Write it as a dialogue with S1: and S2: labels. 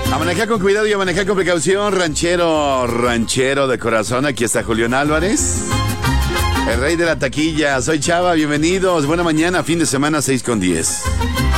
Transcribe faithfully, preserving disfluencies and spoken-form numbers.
S1: A manejar con cuidado y a manejar con precaución, ranchero, ranchero de corazón. Aquí está Julián Álvarez, el rey de la taquilla. Soy Chava, bienvenidos. Buena mañana, fin de semana, seis con diez.